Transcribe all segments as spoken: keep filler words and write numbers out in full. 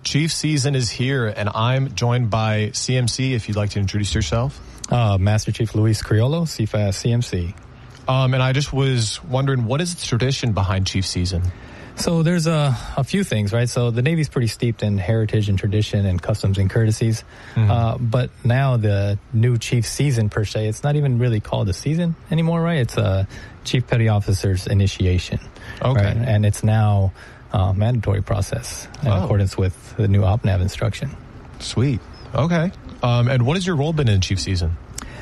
Chief season is here, and I'm joined by C M C. If you'd like to introduce yourself. Uh, Master Chief Luis Criollo, C F A S C M C. Um, and I just was wondering, what is the tradition behind Chief season? So there's a, a few things, right? So the Navy's pretty steeped in heritage and tradition and customs and courtesies. Mm-hmm. Uh, but now the new Chief season, per se, it's not even really called a season anymore, right? It's a Chief Petty Officer's initiation. Okay. Right? And it's now a mandatory process in oh. accordance with the new OPNAV instruction. Sweet. Okay. Um, and what has your role been in Chief season?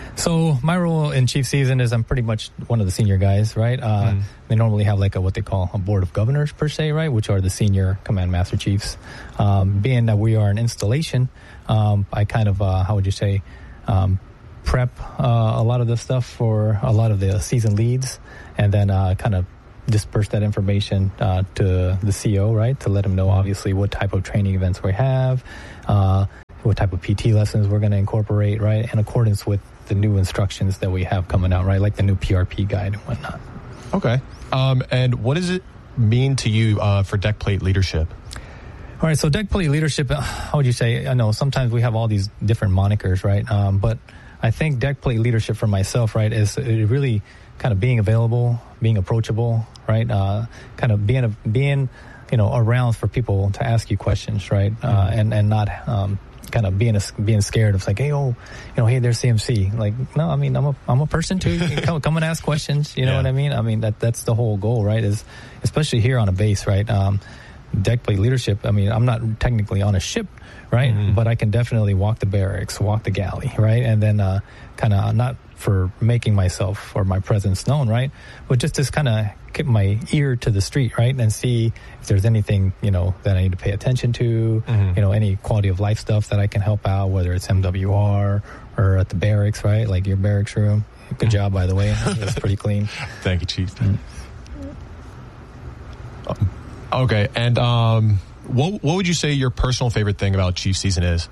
So my role in Chief season is I'm pretty much one of the senior guys, right? Uh, mm. They normally have like a what they call a board of governors per se, right? Which are the senior command master chiefs. Um, being that we are an installation, um, I kind of, uh, how would you say, um, prep uh, a lot of the stuff for a lot of the season leads, and then uh, kind of disperse that information uh, to the C O, right? To let them know obviously what type of training events we have, uh, what type of P T lessons we're going to incorporate, right? In accordance with the new instructions that we have coming out, right? Like the new P R P guide and whatnot. Okay. Um, and what does it mean to you uh, for deck plate leadership? All right. So deck plate leadership, how would you say? I know sometimes we have all these different monikers, right? Um, but I think deck plate leadership for myself, right, is really kind of being available, being approachable, right? Uh, kind of being, a, being, you know, around for people to ask you questions, right? Mm-hmm. Uh, and, and not, um, kind of being a, being scared of like, hey, oh, you know, hey, there's C M C. Like, no, I mean, I'm a I'm a person too. come, come and ask questions. You know yeah. what I mean? I mean that that's the whole goal, right? Is especially here on a base, right? Um, deck plate leadership. I mean, I'm not technically on a ship, right? Mm-hmm. But I can definitely walk the barracks, walk the galley, right? And then uh, kind of not for making myself or my presence known, right? But just to kind of keep my ear to the street, right? And see if there's anything, you know, that I need to pay attention to, mm-hmm. you know, any quality of life stuff that I can help out, whether it's M W R or at the barracks, right? Like your barracks room. Good job, by the way. It's pretty clean. Thank you, Chief. Mm-hmm. Um, okay. And um, what, what would you say your personal favorite thing about Chief season is?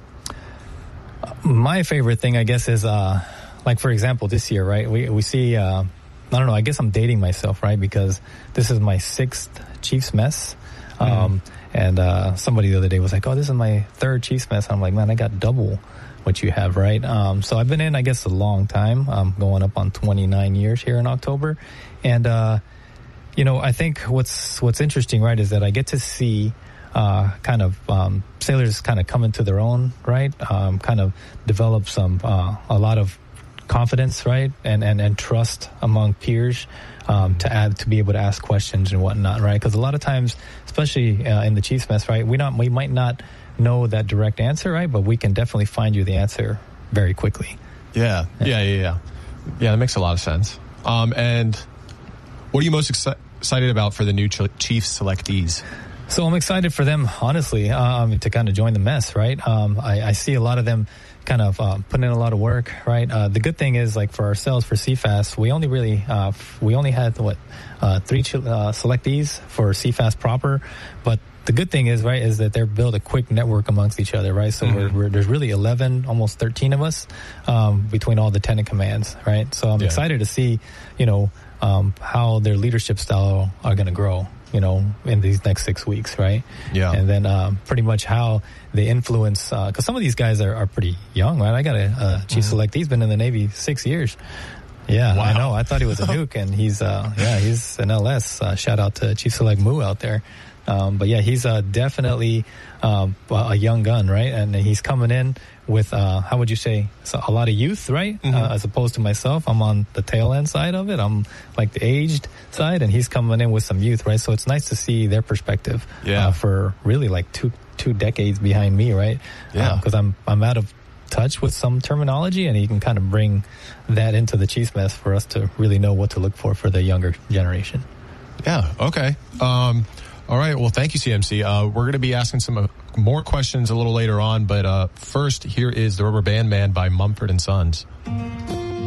Uh, my favorite thing, I guess, is, uh, like, for example, this year, right? We, we see, uh, I don't know, I guess I'm dating myself, right? Because this is my sixth Chief's mess. Um, mm-hmm. And uh, somebody the other day was like, oh, this is my third Chief's mess. And I'm like, man, I got double what you have, right? Um, so I've been in, I guess, a long time. I'm going up on twenty-nine years here in October. And, uh, you know, I think what's what's interesting, right, is that I get to see uh, kind of um, sailors kind of come into their own, right? Um, kind of develop some, uh, a lot of confidence, right, and and and trust among peers um, to add to be able to ask questions and whatnot, right? Because a lot of times, especially uh, in the Chief's mess, right, we not we might not know that direct answer, right, but we can definitely find you the answer very quickly. Yeah, yeah, yeah, yeah. Yeah, that makes a lot of sense. Um, and what are you most exci- excited about for the new Ch- Chiefs selectees? So I'm excited for them, honestly, um, to kind of join the mess, right? Um, I, I see a lot of them kind of uh, putting in a lot of work, right? Uh, the good thing is, like, for ourselves, for C F A S, we only really, uh, we only had, what, uh, three ch- uh, selectees for C F A S proper. But the good thing is, right, is that they're built a quick network amongst each other, right? So mm-hmm. we're, we're, there's really eleven, almost thirteen of us um, between all the tenant commands, right? So I'm yeah. excited to see, you know, um, how their leadership style are going to grow, you know, in these next six weeks, right? Yeah. And then um, pretty much how they influence, because uh, some of these guys are, are pretty young, right? I got a, a chief mm-hmm. select. He's been in the Navy six years. Yeah, wow. I know. I thought he was a nuke, and he's, uh, yeah, he's an L S. Uh, shout out to Chief Select Moo out there. Um, but yeah, he's uh, definitely um, a young gun, right? And he's coming in with, uh, how would you say, a lot of youth, right? Mm-hmm. Uh, as opposed to myself, I'm on the tail end side of it. I'm like the aged side, and he's coming in with some youth, right? So it's nice to see their perspective. Yeah. Uh, for really like two two decades behind me, right? Yeah. Because uh, I'm I'm out of touch with some terminology, and he can kind of bring that into the Chief's mess for us to really know what to look for for the younger generation. Yeah. Okay. Um, all right. Well, thank you, C M C. Uh, we're going to be asking some uh, more questions a little later on, but uh, first, here is The Rubber Band Man by Mumford and Sons.